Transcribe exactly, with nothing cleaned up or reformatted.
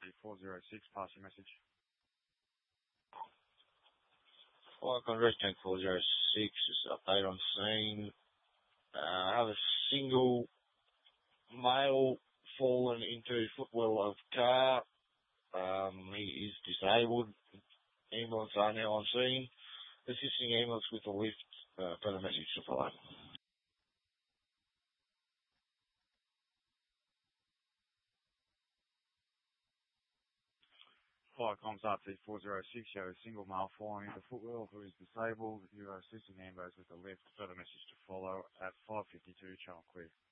four zero six, pass your message. Welcome, Redstone four zero six, just update on scene. Uh, I have a single male fallen into footwell of car. Um, he is disabled. Ambulance are now on scene. Assisting ambulance with a lift. Uh, further message to follow. Fire comms R T four zero six, show a single male falling into footwell who is disabled. You are assisting ambulance with a lift. Further message to follow at five fifty-two, channel clear.